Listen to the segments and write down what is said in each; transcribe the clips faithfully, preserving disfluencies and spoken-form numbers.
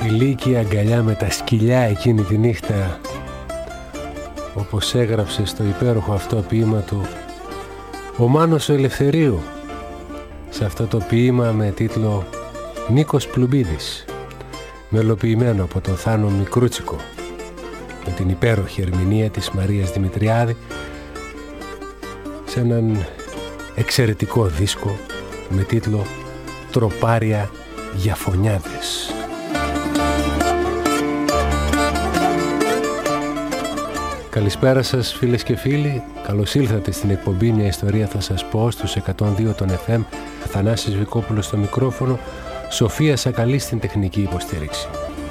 ηλίκη αγκαλιά με τα σκυλιά εκείνη τη νύχτα, όπως έγραψε στο υπέροχο αυτό ποίημα του ο Μάνος ο Ελευθερίου, σε αυτό το ποίημα με τίτλο Νίκος Πλουμπίδης, μελοποιημένο από τον Θάνο Μικρούτσικο, με την υπέροχη ερμηνεία της Μαρίας Δημητριάδη, σε έναν εξαιρετικό δίσκο με τίτλο «Τροπάρια για φωνιάδες». Καλησπέρα σας φίλες και φίλοι, καλώς ήλθατε στην εκπομπή «Μια ιστορία θα σας πω» στους εκατόν δύο των εφ εμ. Θανάσης Βικόπουλος στο μικρόφωνο, Σοφία Σακαλή στην τεχνική υποστήριξη.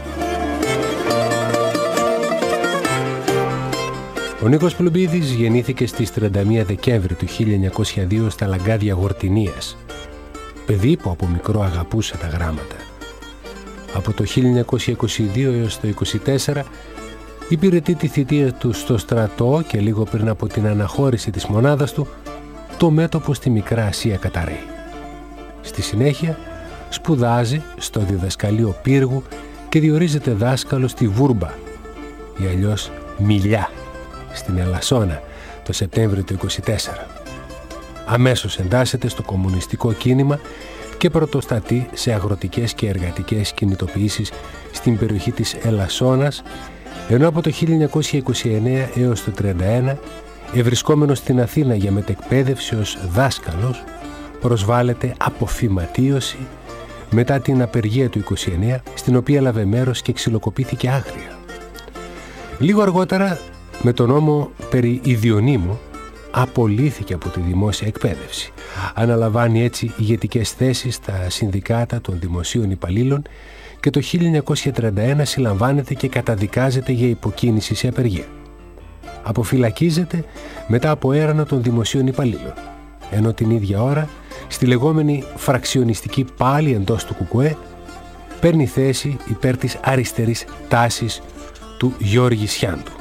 Ο Νίκος Πλουμπίδης γεννήθηκε στις τριάντα μία Δεκέμβρη του χίλια εννιακόσια δύο στα Λαγκάδια Γορτινίας. Παιδί που από μικρό αγαπούσε τα γράμματα. Από το χίλια εννιακόσια είκοσι δύο έως το είκοσι τέσσερα υπηρετεί τη θητεία του στο στρατό και λίγο πριν από την αναχώρηση της μονάδας του, το μέτωπο στη Μικρά Ασία καταρρέει. Στη συνέχεια σπουδάζει στο διδασκαλείο Πύργου και διορίζεται δάσκαλο στη Βούρμπα ή αλλιώς Μιλιά στην Ελασσόνα το Σεπτέμβριο του είκοσι τέσσερα. Αμέσως εντάσσεται στο κομμουνιστικό κίνημα και πρωτοστατεί σε αγροτικές και εργατικές κινητοποιήσεις στην περιοχή της Ελασσόνας, ενώ από το χίλια εννιακόσια είκοσι εννέα έως το τριάντα ένα, ευρισκόμενος στην Αθήνα για μετεκπαίδευση ως δάσκαλος, προσβάλλεται από φυματίωση μετά την απεργία του είκοσι εννέα, στην οποία έλαβε μέρος και ξυλοκοπήθηκε άγρια. Λίγο αργότερα, με τον νόμο περί ιδιονύμου, απολύθηκε από τη δημόσια εκπαίδευση. Αναλαμβάνει έτσι ηγετικές θέσεις στα συνδικάτα των δημοσίων υπαλλήλων και το χίλια εννιακόσια τριάντα ένα συλλαμβάνεται και καταδικάζεται για υποκίνηση σε απεργία. Αποφυλακίζεται μετά από έρανο των δημοσίων υπαλλήλων, ενώ την ίδια ώρα, στη λεγόμενη φραξιονιστική πάλι εντός του Κουκουέ, παίρνει θέση υπέρ της αριστερής τάσης του Γιώργη Σιάντου.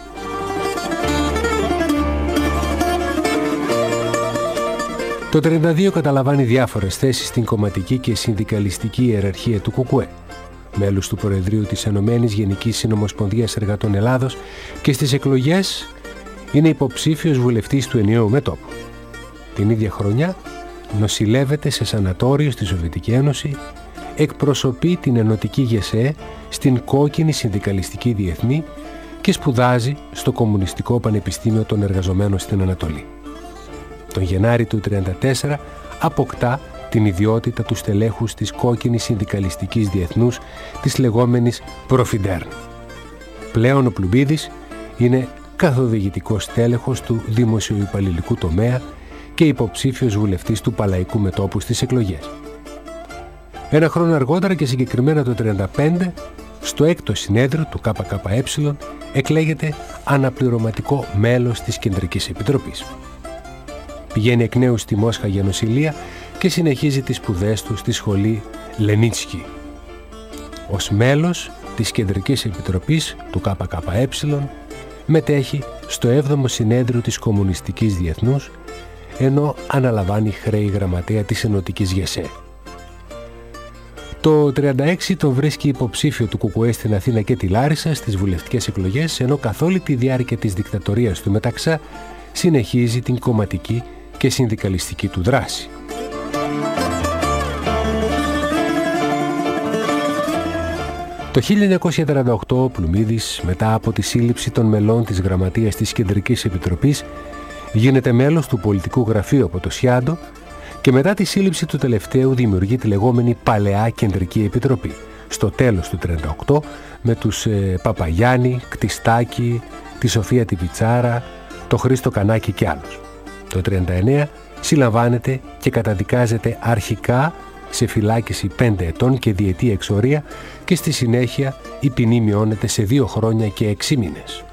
Το τριάντα δύο καταλαμβάνει διάφορες θέσεις στην κομματική και συνδικαλιστική ιεραρχία του Κουκουέ, μέλος του Προεδρείου της Ενωμένης Γενικής Συνομοσπονδίας Εργατών Ελλάδος, και στις εκλογές είναι υποψήφιος βουλευτής του ενιαίου μετώπου. Την ίδια χρονιά νοσηλεύεται σε σανατόριο στη Σοβιετική Ένωση, εκπροσωπεί την ενωτική ΓΕΣΕ στην κόκκινη συνδικαλιστική διεθνή και σπουδάζει στο Κομμουνιστικό Πανεπιστήμιο των Εργαζομένων στην Ανατολή. Τον Γενάρη του τριάντα τέσσερα αποκτά την ιδιότητα του στελέχους της κόκκινης συνδικαλιστικής διεθνούς, της λεγόμενης Προφιντέρν. Πλέον ο Πλουμπίδης είναι καθοδηγητικός στέλεχος του δημοσιοϊπαλληλικού τομέα και υποψήφιος βουλευτής του Παλαϊκού Μετώπου στις εκλογές. Ένα χρόνο αργότερα και συγκεκριμένα το τριάντα πέντε, στο έκτο συνέδριο του ΚΚΕ εκλέγεται αναπληρωματικό μέλος της Κεντρικής Επιτροπής. Πηγαίνει εκ νέου στη Μόσχα για νοσηλεία και συνεχίζει τις σπουδές του στη σχολή Λενίτσκι. Ως μέλος της Κεντρικής Επιτροπής του ΚΚΕ μετέχει στο έβδομο συνέδριο της Κομμουνιστικής Διεθνούς, ενώ αναλαμβάνει χρέη γραμματέα της ενωτικής ΓΕΣΕ. Το τριάντα έξι τον βρίσκει υποψήφιο του Κουκουέ στην Αθήνα και τη Λάρισα στις βουλευτικές εκλογές, ενώ καθ' όλη τη διάρκεια της δικτατορίας του Μεταξά συνεχίζει την κομματική και συνδικαλιστική του δράση. Το χίλια εννιακόσια τριάντα οκτώ ο Πλουμπίδης, μετά από τη σύλληψη των μελών της Γραμματείας της Κεντρικής Επιτροπής, γίνεται μέλος του πολιτικού γραφείου από το Σιάντο και μετά τη σύλληψη του τελευταίου δημιουργεί τη λεγόμενη Παλαιά Κεντρική Επιτροπή, στο τέλος του τριάντα οκτώ, με τους ε, Παπαγιάννη, Κτιστάκη, τη Σοφία τη Πιτσάρα, το Χρήστο Κανάκη και άλλους. Το τριάντα εννέα συλλαμβάνεται και καταδικάζεται αρχικά σε φυλάκιση πέντε ετών και διετή εξορία και στη συνέχεια η ποινή μειώνεται σε δύο χρόνια και έξι μήνες.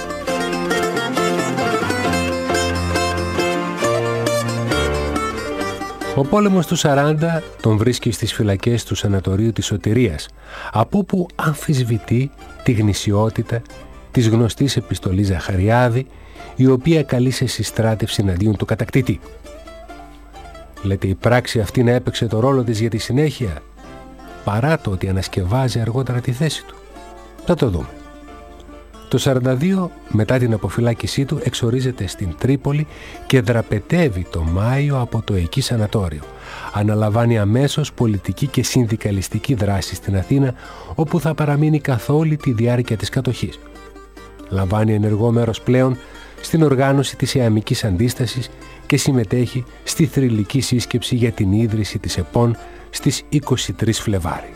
Ο πόλεμος του σαράντα τον βρίσκει στις φυλακές του Σανατορίου της Σωτηρίας, από όπου αμφισβητεί τη γνησιότητα της γνωστής επιστολής Ζαχαριάδη, η οποία καλεί σε συστράτευση εναντίον του κατακτητή. Λέτε η πράξη αυτή να έπαιξε το ρόλο της για τη συνέχεια? παρά το ότι ανασκευάζει αργότερα τη θέση του? Θα το δούμε. Το σαράντα δύο, μετά την αποφυλάκησή του, εξορίζεται στην Τρίπολη και δραπετεύει το Μάιο από το εκεί σανατόριο. Αναλαμβάνει αμέσως πολιτική και συνδικαλιστική δράση στην Αθήνα, όπου θα παραμείνει καθ' όλη τη διάρκεια της κατοχής. Λαμβάνει ενεργό μέρος πλέον στην οργάνωση της Ιαμικής Αντίστασης και συμμετέχει στη θρυλική σύσκεψη για την ίδρυση της ΕΠΟΝ στις είκοσι τρεις Φλεβάρι.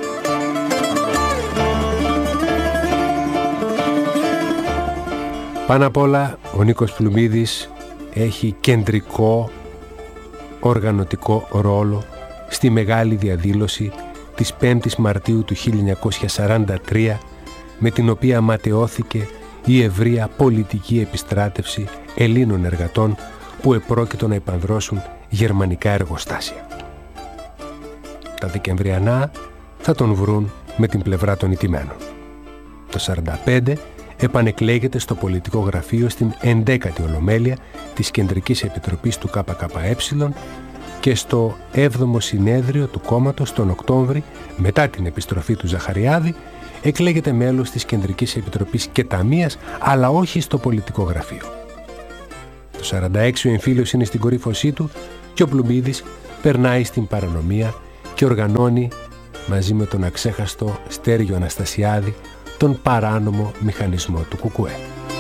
Πάνω απ' όλα, ο Νίκος Πλουμίδης έχει κεντρικό οργανωτικό ρόλο στη μεγάλη διαδήλωση της πέμπτης Μαρτίου του χίλια εννιακόσια σαράντα τρία, με την οποία ματαιώθηκε η ευρεία πολιτική επιστράτευση Ελλήνων εργατών που επρόκειτο να επανδρώσουν γερμανικά εργοστάσια. Τα Δεκεμβριανά θα τον βρουν με την πλευρά των ηττημένων. Το σαράντα πέντε επανεκλέγεται στο πολιτικό γραφείο στην ενδέκατη Ολομέλεια της Κεντρικής Επιτροπής του ΚΚΕ και στο έβδομο συνέδριο του κόμματος τον Οκτώβρη, μετά την επιστροφή του Ζαχαριάδη, εκλέγεται μέλος της Κεντρικής Επιτροπής και Ταμείας, αλλά όχι στο πολιτικό γραφείο. Το σαράντα έξι ο εμφύλιος είναι στην κορύφωσή του και ο Πλουμίδης περνάει στην παρανομία και οργανώνει μαζί με τον αξέχαστο Στέργιο Αναστασιάδη τον παράνομο μηχανισμό του Κουκουέ.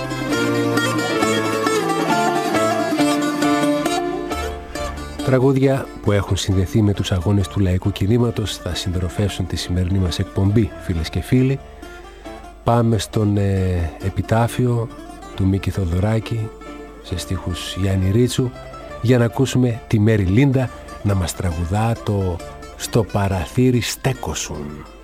Τραγούδια που έχουν συνδεθεί με τους αγώνες του λαϊκού κινήματος θα συντροφεύσουν τη σημερινή μας εκπομπή, φίλες και φίλοι. Πάμε στον ε, επιτάφιο του Μίκη Θοδωράκη σε στίχους Γιάννη Ρίτσου για να ακούσουμε τη Μέρη Λίντα να μας τραγουδά το «Στο παραθύρι στέκοσουν».